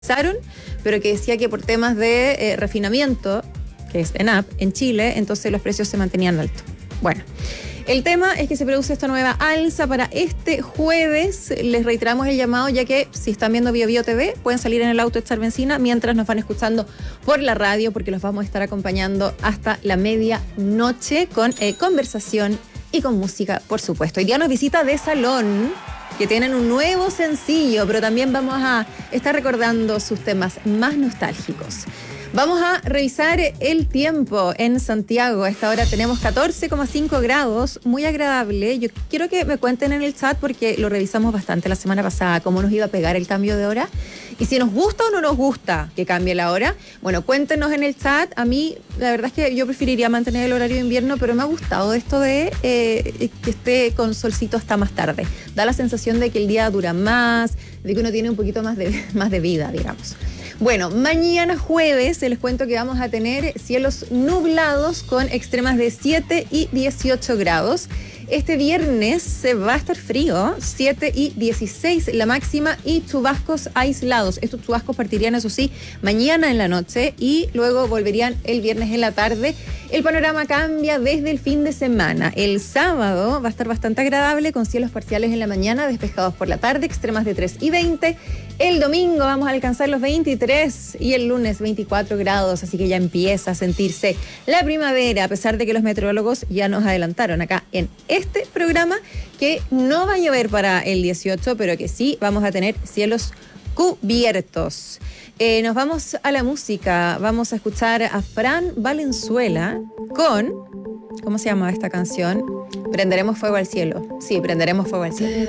pero que decía que por temas de refinamiento, que es ENAP, en Chile, entonces los precios se mantenían altos. Bueno, el tema es que se produce esta nueva alza para este jueves. Les reiteramos el llamado, ya que si están viendo Bio Bio TV, pueden salir en el auto a echar benzina mientras nos van escuchando por la radio, porque los vamos a estar acompañando hasta la medianoche con conversación y con música, por supuesto. Hoy día nos visita De Salón, que tienen un nuevo sencillo, pero también vamos a estar recordando sus temas más nostálgicos. Vamos a revisar el tiempo en Santiago. A esta hora tenemos 14,5 grados, muy agradable. Yo quiero que me cuenten en el chat, porque lo revisamos bastante la semana pasada, cómo nos iba a pegar el cambio de hora. Y si nos gusta o no nos gusta que cambie la hora, bueno, cuéntenos en el chat. A mí, la verdad es que yo preferiría mantener el horario de invierno, pero me ha gustado esto de que esté con solcito hasta más tarde. Da la sensación de que el día dura más, de que uno tiene un poquito más de vida, digamos. Bueno, mañana jueves les cuento que vamos a tener cielos nublados con extremas de 7 y 18 grados. Este viernes se va a estar frío, 7 y 16 la máxima, y chubascos aislados. Estos chubascos partirían, eso sí, mañana en la noche y luego volverían el viernes en la tarde. El panorama cambia desde el fin de semana. El sábado va a estar bastante agradable, con cielos parciales en la mañana, despejados por la tarde, extremas de 3 y 20. El domingo vamos a alcanzar los 23 y el lunes 24 grados, así que ya empieza a sentirse la primavera, a pesar de que los meteorólogos ya nos adelantaron acá en este programa que no va a llover para el 18, pero que sí vamos a tener cielos cubiertos. Nos vamos a la música. Vamos a escuchar a Fran Valenzuela con... ¿Cómo se llama esta canción? Prenderemos fuego al cielo. Sí, Prenderemos fuego al cielo.